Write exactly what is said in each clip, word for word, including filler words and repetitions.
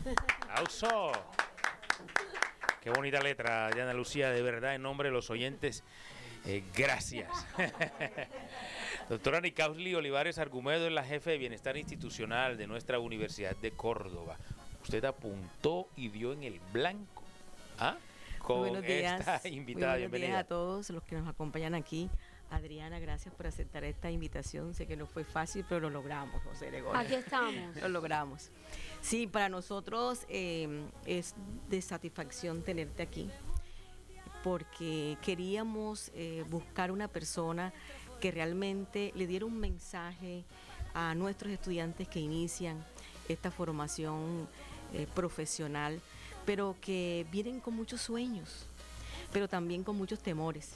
¡Aplauso! Qué bonita letra, Diana Lucía, de verdad, en nombre de los oyentes, eh, gracias. Doctora Nicausli Olivares Argumedo es la jefe de Bienestar Institucional de nuestra Universidad de Córdoba. Usted apuntó y dio en el blanco. ¿Ah? Con muy buenos días, esta invitada. muy buenos Bienvenida. días a todos los que nos acompañan aquí. Adriana, gracias por aceptar esta invitación. Sé que no fue fácil, pero lo logramos, José Gregorio. Aquí estamos. Lo logramos. Sí, para nosotros eh, es de satisfacción tenerte aquí, porque queríamos eh, buscar una persona que realmente le diera un mensaje a nuestros estudiantes que inician esta formación eh, profesional, pero que vienen con muchos sueños, pero también con muchos temores.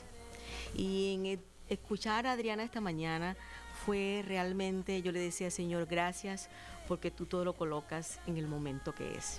Y en el escuchar a Adriana esta mañana fue realmente, yo le decía, Señor, gracias porque tú todo lo colocas en el momento que es.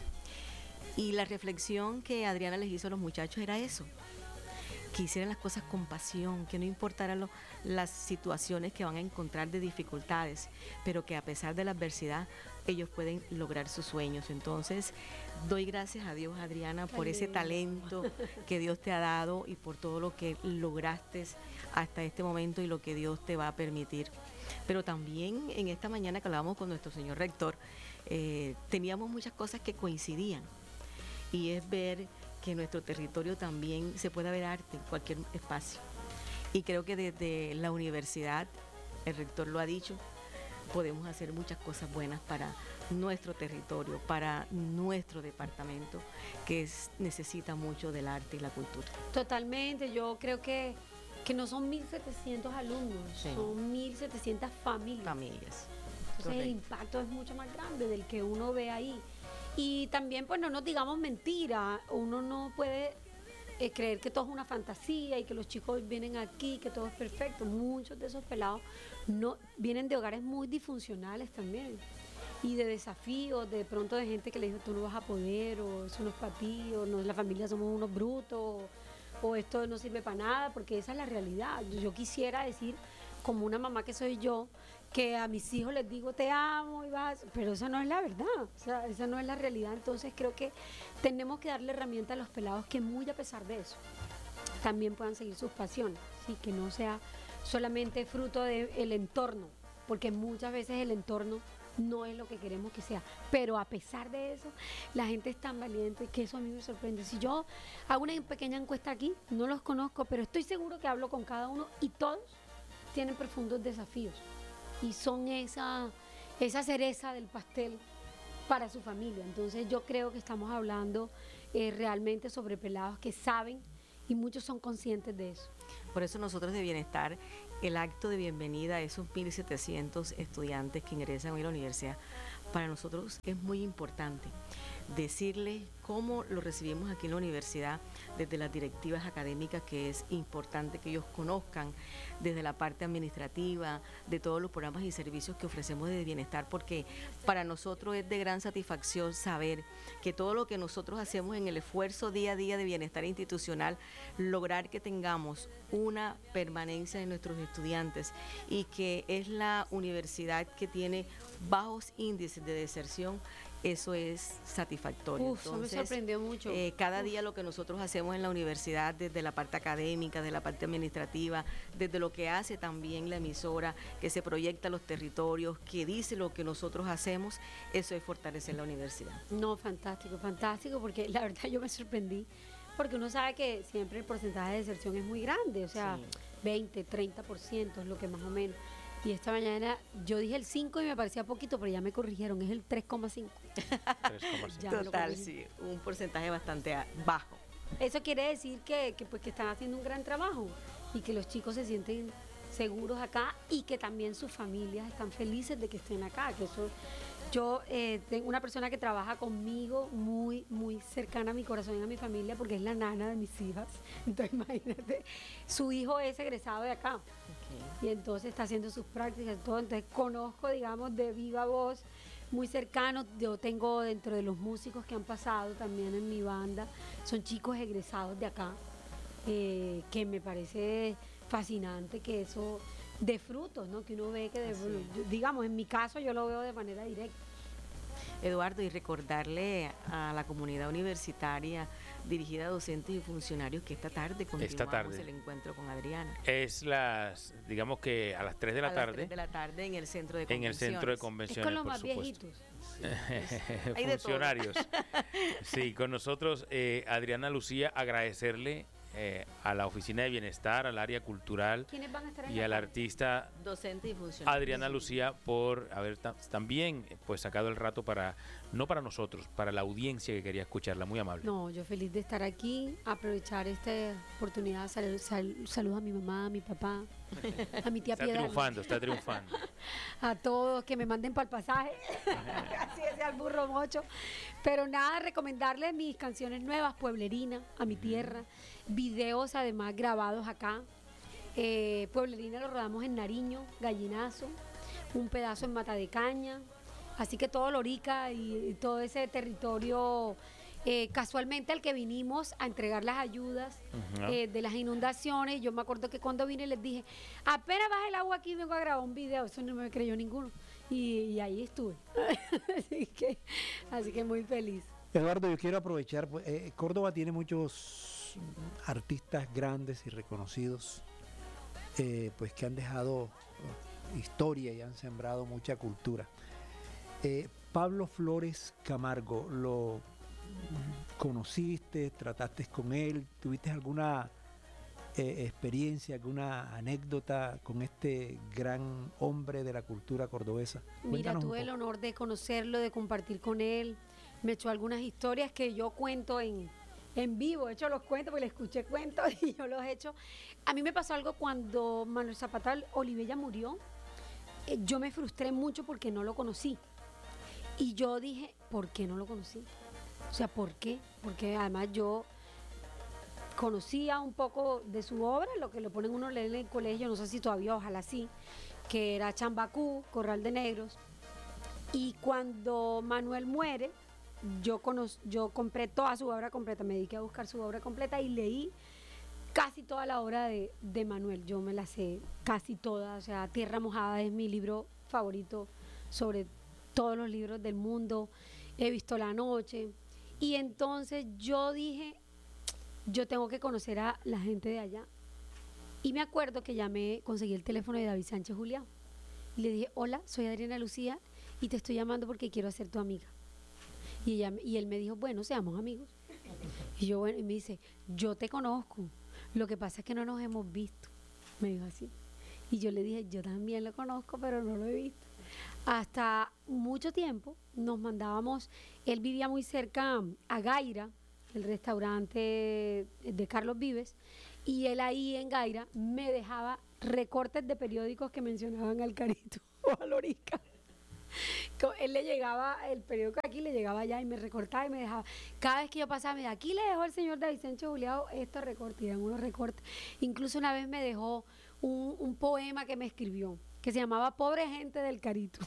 Y la reflexión que Adriana les hizo a los muchachos era eso, que hicieran las cosas con pasión, que no importaran lo, las situaciones que van a encontrar de dificultades, pero que a pesar de la adversidad ellos pueden lograr sus sueños. Entonces, doy gracias a Dios, Adriana, por ese talento que Dios te ha dado y por todo lo que lograste hasta este momento y lo que Dios te va a permitir. Pero también en esta mañana que hablábamos con nuestro señor rector, eh, teníamos muchas cosas que coincidían, y es ver que en nuestro territorio también se puede ver arte en cualquier espacio. Y creo que desde la universidad, el rector lo ha dicho, podemos hacer muchas cosas buenas para nuestro territorio, para nuestro departamento, que es, necesita mucho del arte y la cultura. Totalmente, yo creo que, que no son mil setecientos alumnos, sí, son mil setecientas familias. Familias. Entonces correcto, el impacto es mucho más grande del que uno ve ahí. Y también, pues no nos digamos mentira, uno no puede eh, creer que todo es una fantasía y que los chicos vienen aquí, que todo es perfecto. Muchos de esos pelados no vienen de hogares muy disfuncionales también, y de desafíos, de pronto de gente que le dijo tú no vas a poder, o eso no es para ti, o no, la familia somos unos brutos, o, o esto no sirve para nada, porque esa es la realidad. Yo quisiera decir, como una mamá que soy yo, que a mis hijos les digo te amo y vas, pero esa no es la verdad, o sea, esa no es la realidad. Entonces creo que tenemos que darle herramientas a los pelados que muy a pesar de eso también puedan seguir sus pasiones, ¿sí? Que no sea solamente fruto del entorno, porque muchas veces el entorno no es lo que queremos que sea, pero a pesar de eso la gente es tan valiente que eso a mí me sorprende. Si yo hago una pequeña encuesta aquí, no los conozco, pero estoy seguro que hablo con cada uno y todos tienen profundos desafíos y son esa, esa cereza del pastel para su familia. Entonces yo creo que estamos hablando eh, realmente sobre pelados que saben, y muchos son conscientes de eso. Por eso nosotros de Bienestar, el acto de bienvenida a esos mil setecientos estudiantes que ingresan hoy a la universidad, para nosotros es muy importante decirles cómo lo recibimos aquí en la universidad, desde las directivas académicas, que es importante que ellos conozcan, desde la parte administrativa, de todos los programas y servicios que ofrecemos desde Bienestar, porque para nosotros es de gran satisfacción saber que todo lo que nosotros hacemos en el esfuerzo día a día de bienestar institucional, lograr que tengamos una permanencia de nuestros estudiantes, y que es la universidad que tiene bajos índices de deserción, eso es satisfactorio. Uf, Entonces, eso me sorprendió mucho. Eh, cada Uf. día lo que nosotros hacemos en la universidad, desde la parte académica, desde la parte administrativa, desde lo que hace también la emisora, que se proyecta a los territorios, que dice lo que nosotros hacemos, eso es fortalecer la universidad. No, fantástico, fantástico, porque la verdad yo me sorprendí, porque uno sabe que siempre el porcentaje de deserción es muy grande, o sea, sí, veinte, treinta por ciento es lo que más o menos. Y esta mañana yo dije el cinco y me parecía poquito, pero ya me corrigieron, es el tres coma cinco. Total, sí, un porcentaje bastante bajo. Eso quiere decir que, que, pues, que están haciendo un gran trabajo y que los chicos se sienten seguros acá, y que también sus familias están felices de que estén acá. Que eso, yo eh, tengo una persona que trabaja conmigo muy, muy cercana a mi corazón y a mi familia, porque es la nana de mis hijas. Entonces imagínate, su hijo es egresado de acá. Okay. Y entonces está haciendo sus prácticas y todo. Entonces conozco, digamos, de viva voz, muy cercano. Yo tengo dentro de los músicos que han pasado también en mi banda, son chicos egresados de acá, eh, que me parece fascinante que eso de frutos, ¿no? Que uno ve que, de, digamos, en mi caso yo lo veo de manera directa. Eduardo, y recordarle a la comunidad universitaria dirigida a docentes y funcionarios que esta tarde continuamos Esta tarde. el encuentro con Adriana. Es las, digamos que a las tres de la a las tarde. tres de la tarde en el centro de En convenciones. el centro de Es convenciones, con los por más supuesto. viejitos. Hay de todo. Funcionarios. Sí, con nosotros, eh, Adriana Lucía, agradecerle eh, a la Oficina de Bienestar, al área cultural ¿Quiénes van a estar en y la al tarde? artista Docente y funcionarios. Adriana Lucía por haber ta- también pues sacado el rato para, no para nosotros, para la audiencia que quería escucharla, muy amable. No, yo feliz de estar aquí, aprovechar esta oportunidad, sal, sal, saludos a mi mamá, a mi papá, a mi tía Está Piedad, triunfando, está triunfando. a todos que me manden para el pasaje, así es al burro mocho. Pero nada, recomendarles mis canciones nuevas, Pueblerina, A mi tierra, videos además grabados acá. Eh, Pueblerina lo rodamos en Nariño, Gallinazo, un pedazo en Mata de Caña, así que todo Lorica y, y todo ese territorio, eh, casualmente al que vinimos a entregar las ayudas Ujú. eh, de las inundaciones. Yo me acuerdo que cuando vine les dije, apenas baja el agua aquí vengo a grabar un video, eso no me creyó ninguno. Y, y ahí estuve. así, que, así que muy feliz. Eduardo, yo quiero aprovechar, pues, eh, Córdoba tiene muchos artistas grandes y reconocidos, eh, pues que han dejado eh, historia y han sembrado mucha cultura. Eh, Pablo Flores Camargo, ¿lo conociste, trataste con él, tuviste alguna eh, experiencia, alguna anécdota con este gran hombre de la cultura cordobesa? Mira, Cuéntanos un tuve el poco. honor de conocerlo, de compartir con él. Me echó algunas historias que yo cuento en, en vivo. De hecho, los cuento porque le escuché cuentos y yo los he hecho. A mí me pasó algo cuando Manuel Zapata Olivella murió. Eh, yo me frustré mucho porque no lo conocí. Y yo dije, ¿por qué no lo conocí? O sea, ¿por qué? Porque además yo conocía un poco de su obra, lo que le ponen uno a leer en el colegio, no sé si todavía, ojalá sí, que era Chambacú, Corral de Negros. Y cuando Manuel muere, yo, cono- yo compré toda su obra completa, me dediqué a buscar su obra completa y leí casi toda la obra de, de Manuel. Yo me la sé casi toda, o sea, Tierra Mojada es mi libro favorito sobre todos los libros del mundo. He visto La Noche. Y entonces yo dije, yo tengo que conocer a la gente de allá. Y me acuerdo que llamé, conseguí el teléfono de David Sánchez Julián. Y le dije, hola, soy Adriana Lucía y te estoy llamando porque quiero ser tu amiga. Y, ella, y él me dijo, bueno, seamos amigos. Y yo, bueno, y me dice, yo te conozco, lo que pasa es que no nos hemos visto. Me dijo así. Y yo le dije, yo también lo conozco, pero no lo he visto. Hasta mucho tiempo nos mandábamos, él vivía muy cerca a Gaira, el restaurante de Carlos Vives, y él ahí en Gaira me dejaba recortes de periódicos que mencionaban al Carito o a Lorica. Co- Él le llegaba, el periódico aquí le llegaba allá y me recortaba y me dejaba. Cada vez que yo pasaba, me decía, aquí le dejó el señor David Sánchez Julián estos recortes, y eran unos recortes. Incluso una vez me dejó un, un poema que me escribió, que se llamaba Pobre Gente del Carito.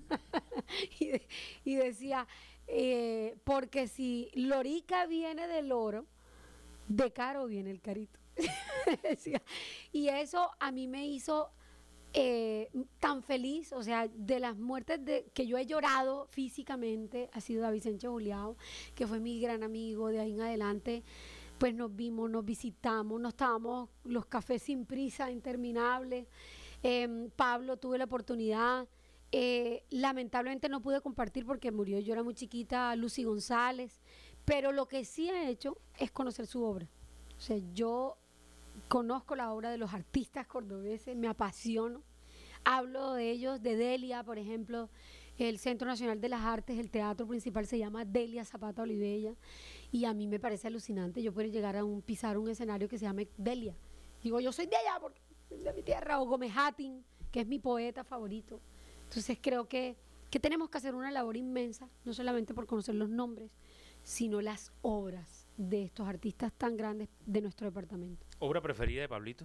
y, de- y decía, eh, porque si Lorica viene del oro, de caro viene el Carito. Decía. Y eso a mí me hizo eh, tan feliz, o sea, de las muertes de, que yo he llorado físicamente, ha sido David Sánchez Julián, que fue mi gran amigo. De ahí en adelante, pues nos vimos, nos visitamos, nos estábamos los cafés sin prisa, interminables. Eh, Pablo, tuve la oportunidad, eh, lamentablemente no pude compartir porque murió, yo era muy chiquita, Lucy González, pero lo que sí he hecho es conocer su obra. O sea, yo conozco la obra de los artistas cordobeses, me apasiono. Hablo de ellos, de Delia, por ejemplo, el Centro Nacional de las Artes, el teatro principal se llama Delia Zapata Olivella, y a mí me parece alucinante yo poder llegar a un, pisar un escenario que se llame Delia. Digo, yo soy de allá, porque soy de mi tierra, o Gómez Hattin, que es mi poeta favorito. Entonces creo que, que tenemos que hacer una labor inmensa, no solamente por conocer los nombres, sino las obras de estos artistas tan grandes de nuestro departamento. ¿Obra preferida de Pablito?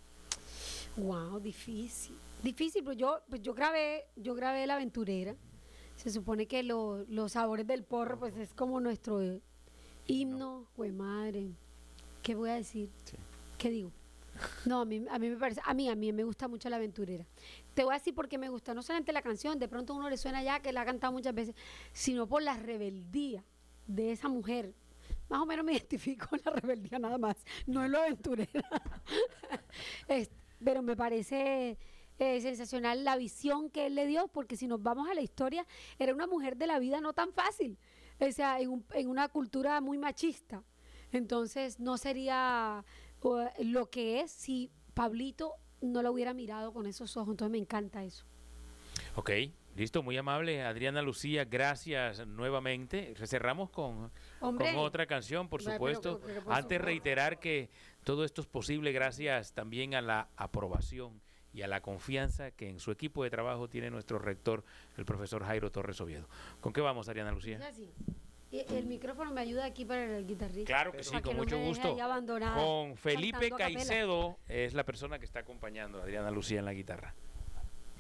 Wow, difícil. Difícil, pero yo, pues yo grabé, yo grabé La Aventurera. Se supone que lo- los sabores del porro, pues es como nuestro eh, himno, güey madre. ¿Qué voy a decir? Sí. ¿Qué digo? No, a mí, a mí me parece, a mí, a mí me gusta mucho La Aventurera. Te voy a decir por qué me gusta, no solamente la canción, de pronto a uno le suena ya que la ha cantado muchas veces, sino por la rebeldía de esa mujer. Más o menos me identifico con la rebeldía nada más, no en lo aventurera. es, pero me parece eh, sensacional la visión que él le dio, porque si nos vamos a la historia, era una mujer de la vida no tan fácil, o sea, en, un, en una cultura muy machista. Entonces no sería uh, lo que es si Pablito no lo hubiera mirado con esos ojos. Entonces me encanta eso. Ok, listo, muy amable Adriana Lucía, gracias nuevamente. Cerramos con, con otra canción, por supuesto. Pero, pero, pero, Antes reiterar que todo esto es posible gracias también a la aprobación y a la confianza que en su equipo de trabajo tiene nuestro rector, el profesor Jairo Torres Oviedo. ¿Con qué vamos, Adriana Lucía? El micrófono me ayuda aquí para el guitarrista. Claro que sí, con mucho gusto. Con Felipe Caicedo, es la persona que está acompañando a Adriana Lucía en la guitarra.